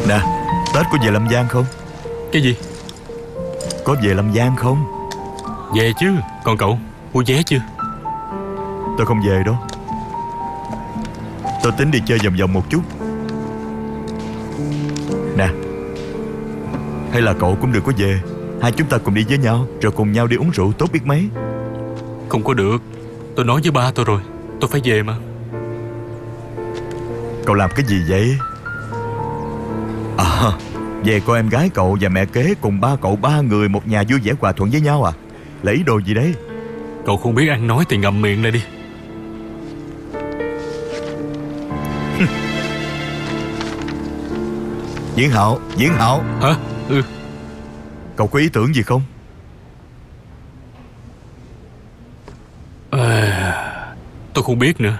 Nè, Tết có về Lâm Giang không? Cái gì? Có về Lâm Giang không? Về chứ. Còn cậu, mua vé chưa? Tôi không về đâu. Tôi tính đi chơi vòng vòng một chút. Nè, hay là cậu cũng đừng có về. Hai chúng ta cùng đi với nhau, rồi cùng nhau đi uống rượu tốt biết mấy. Không có được. Tôi nói với ba tôi rồi, tôi phải về mà. Cậu làm cái gì vậy? À, về coi em gái cậu và mẹ kế cùng ba cậu, ba người một nhà vui vẻ hòa thuận với nhau à? Là ý đồ gì đấy? Cậu không biết ăn nói thì ngậm miệng lại đi. Diễn Hạo, Diễn Hạo. Hả? Ừ. Cậu có ý tưởng gì không? Tôi không biết nữa.